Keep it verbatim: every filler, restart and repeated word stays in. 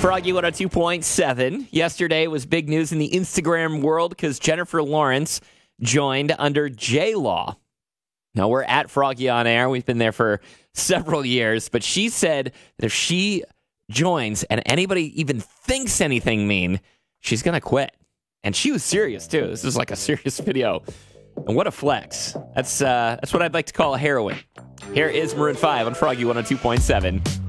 Froggy one oh two point seven. Yesterday was big news in the Instagram world because Jennifer Lawrence joined under J-Law. Now, we're at Froggy on Air. We've been there for several years, but she said that if she joins and anybody even thinks anything mean, she's going to quit. And she was serious, too. This was like a serious video. And what a flex. That's uh, that's what I'd like to call a heroine. Here is Maroon five on Froggy one oh two point seven.